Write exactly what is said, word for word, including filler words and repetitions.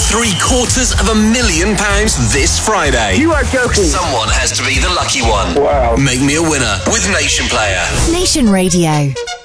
three quarters of a million pounds this Friday. You are joking. Someone has to be the lucky one. Wow. Make me a winner with Nation Player. Nation Radio.